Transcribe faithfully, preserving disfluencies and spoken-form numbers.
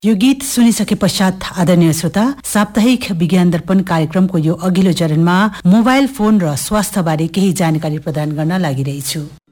यो गीत सुनिसके पश्चात आदरणीय श्रोता, साप्ताहिक विज्ञान दर्पण कार्यक्रमको यो अघिल्लो चरणमा मोबाइल फोन र स्वास्थ्य बारे केही जानकारी प्रदान गर्न लागिरहेछु।